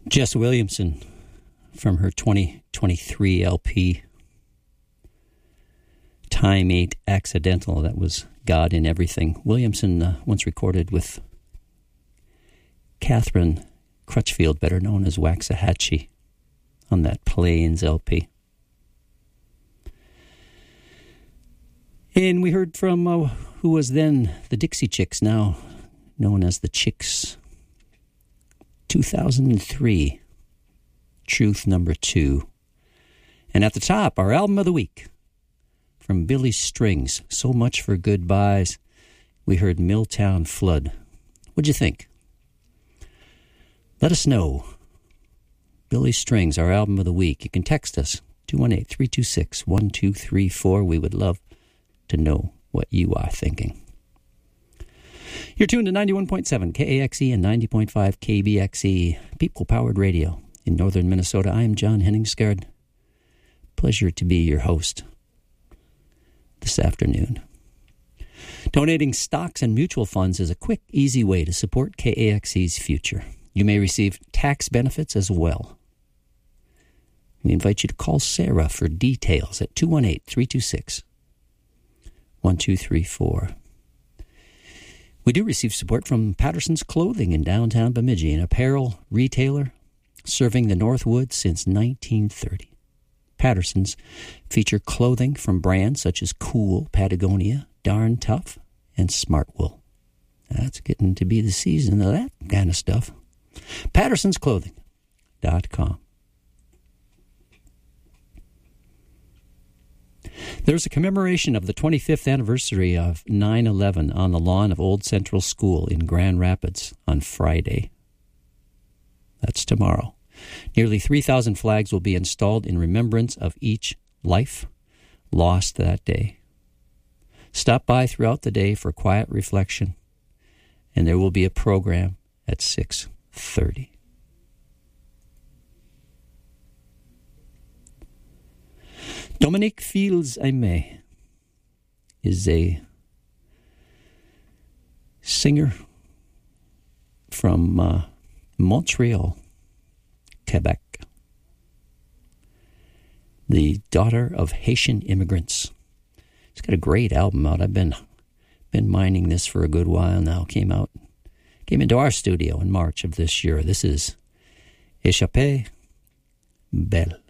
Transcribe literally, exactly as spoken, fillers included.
Jess Williamson from her twenty twenty-three L P, Time Ain't Accidental. That was God in Everything. Williamson uh, once recorded with Catherine Crutchfield, better known as Waxahachie, on that Plains L P. And we heard from uh, who was then the Dixie Chicks, now known as the Chicks. two thousand three, Truth Number Two. And at the top, our album of the week from Billy Strings, So Much for Goodbyes. We heard Milltown Flood. What'd you think? Let us know. Billy Strings, our album of the week. You can text us, two one eight, three two six, one two three four. We would love to know what you are thinking. You're tuned to ninety-one point seven K A X E and ninety point five K B X E, people-powered radio in northern Minnesota. I am John Henningsgaard. Pleasure to be your host this afternoon. Donating stocks and mutual funds is a quick, easy way to support K A X E's future. You may receive tax benefits as well. We invite you to call Sarah for details at two one eight, three two six, one two three four. We do receive support from Patterson's Clothing in downtown Bemidji, an apparel retailer serving the Northwoods since nineteen thirty. Patterson's feature clothing from brands such as Cool, Patagonia, Darn Tough, and Smartwool. That's getting to be the season of that kind of stuff. Pattersons Clothing dot com. There's a commemoration of the twenty-fifth anniversary of nine eleven on the lawn of Old Central School in Grand Rapids on Friday. That's tomorrow. Nearly three thousand flags will be installed in remembrance of each life lost that day. Stop by throughout the day for quiet reflection, and there will be a program at six thirty. Dominique Fields-Aimé is a singer from uh, Montreal, Quebec, the daughter of Haitian immigrants. She's got a great album out. I've been been mining this for a good while now. Came out, came into our studio in March of this year. This is Échappée Belle.